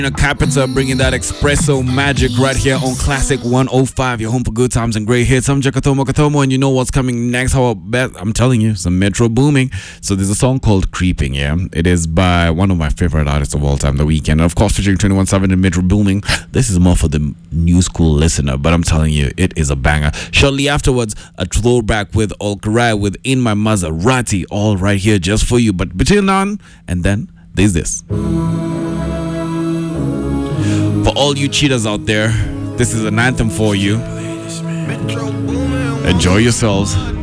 Capita bringing that espresso magic right here on Classic 105. Your home for good times and great hits. I'm Jakatomo Katomo, and you know what's coming next. How about, I'm telling you, some Metro booming. So there's a song called Creeping, yeah? It is by one of my favorite artists of all time, The Weeknd. And of course, featuring 21/7 and Metro booming. This is more for the new school listener, but I'm telling you, it is a banger. Shortly afterwards, a throwback with Olkarai with In My Maserati, all right here just for you. But between now and then, there's this. For all you cheaters out there, this is an anthem for you. Enjoy yourselves.